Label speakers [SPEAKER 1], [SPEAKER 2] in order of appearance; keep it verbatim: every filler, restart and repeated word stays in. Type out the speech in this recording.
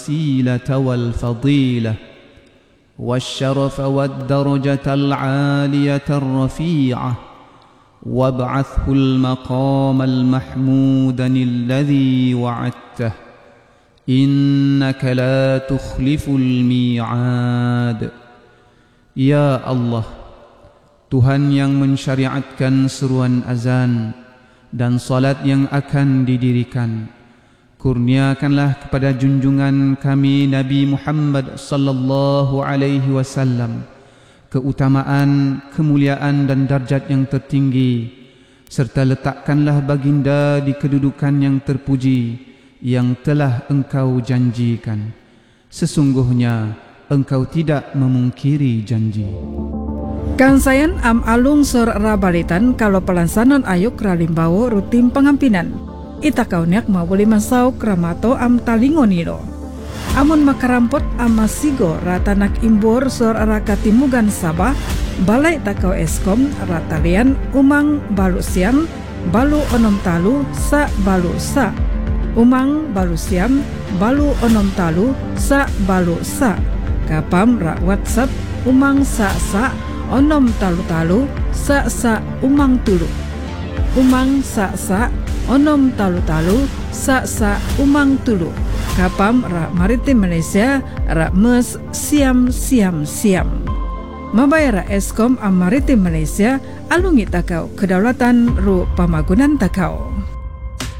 [SPEAKER 1] الوسيلة والفضيلة والشرف والدرجة العالية الرفيعة وابعثه المقام المحمود الذي وعدته إنك لا تخلف الميعاد. Ya Allah, Tuhan yang mensyariatkan seruan azan dan salat yang akan didirikan, kurniakanlah kepada junjungan kami Nabi Muhammad sallallahu alaihi wasallam keutamaan, kemuliaan dan darjat yang tertinggi, serta letakkanlah baginda di kedudukan yang terpuji yang telah engkau janjikan. Sesungguhnya engkau tidak memungkiri janji.
[SPEAKER 2] Kansayan am alung sur rabalitan kalau pelansanan ayuk ralimbawo rutin pengampinan. Ita kauniak mawuli masau kramato am talingoniro. Amun makarampot am masigo ratanak imbor sur rakatimugan Sabah, balai takau eskom ratalian umang balu siam, balu onom talu sa balu sa. Umang balu siam, balu onom talu sa balu sa. Kapam rak WhatsApp umang sa sa onom talu talu sa sa umang tulu. Umang sa sa onom talu talu sa sa umang tulu. Kapam rak maritim Malaysia rak mes siam siam siam. Mabayar Eskom am maritim Malaysia alungi takau kedaulatan ru pamagunan takau.